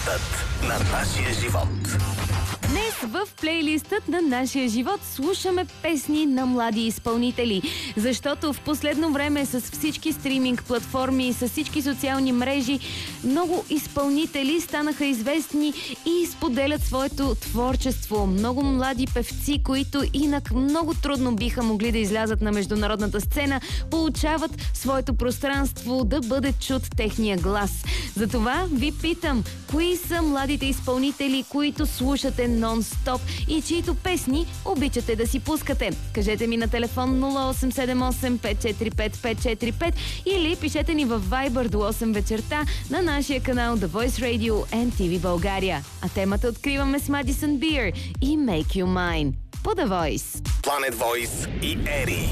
плейлистът на нашия живот. Днес в плейлистът на нашия живот слушаме песни на млади изпълнители, защото в последно време с всички стриминг платформи, с всички социални мрежи, много изпълнители станаха известни и споделят своето творчество. Много млади певци, които инак много трудно биха могли да излязат на международната сцена, получават своето пространство да бъде чут техния глас. Затова ви питам, кои са младите изпълнители, които слушате нон-стоп и чието песни обичате да си пускате? Кажете ми на телефон 0878 545 545 или пишете ни в Viber до 8 вечерта на нашия канал The Voice Radio NTV България. А темата откриваме с Madison Beer и Make You Mine по The Voice. Planet Voice и Ери.